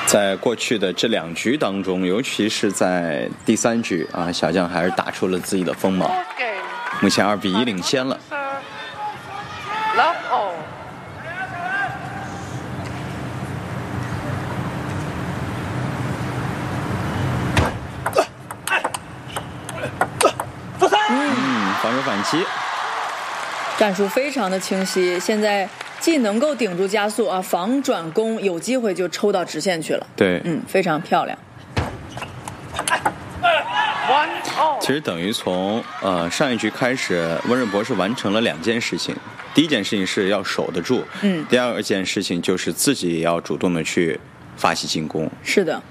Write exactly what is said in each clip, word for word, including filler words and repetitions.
在过去的这两局当中，尤其是在第三局啊，小将还是打出了自己的锋芒。目前二比一领先了。嗯，防守反击， 战术非常的清晰。现在既能够顶住加速啊，防转攻，有机会就抽到直线去了。 对， 嗯，非常漂亮。 其实等于从呃上一局开始，温瑞博是完成了两件事情。第一件事情是要守得住， 嗯， 第二件事情就是自己也要主动的去发起进攻。 是的。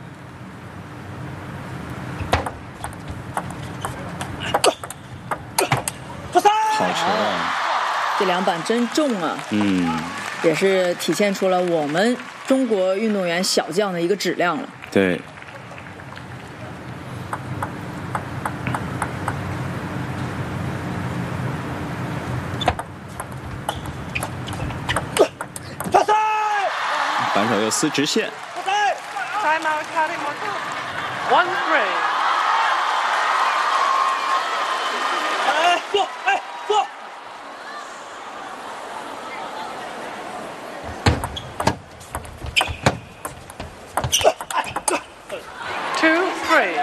好球啊！ 这两板真重啊！ 嗯， 也是体现出了我们中国运动员小将的一个质量了。 对。反手又撕直线。 One three。哎，坐，哎，坐。Two three。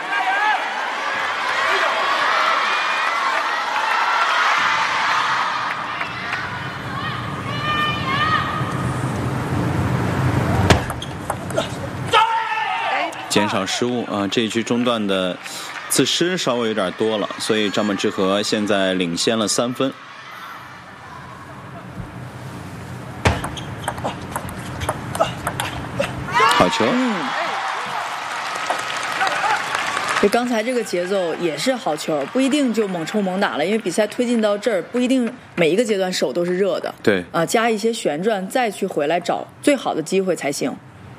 减少失误啊！这一局中段的自失稍微有点多了，所以张本智和现在领先了三分。好球！ 嗯，就刚才这个节奏也是好球，不一定就猛抽猛打了，因为比赛推进到这儿，不一定每一个阶段手都是热的。 对啊，加一些旋转，再去回来找最好的机会才行。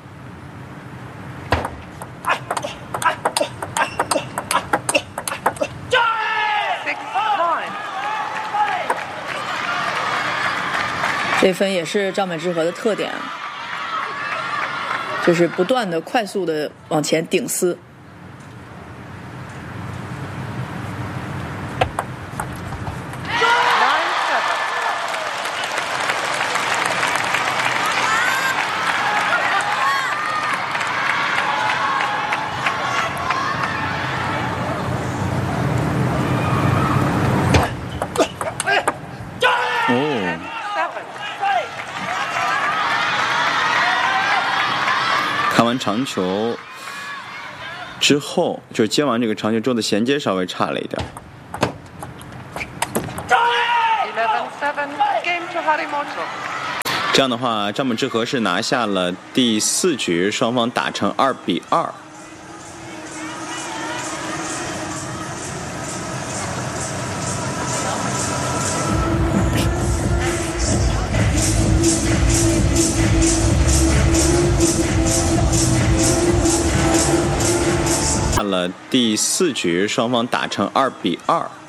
这分也是张本智和的特点，就是不断的快速的往前顶撕。 看完长球之后，就是接完这个长球之后的衔接稍微差了一点。这样的话，张本智和是拿下了第四局，双方打成二比二。了第四局，双方打成二比二。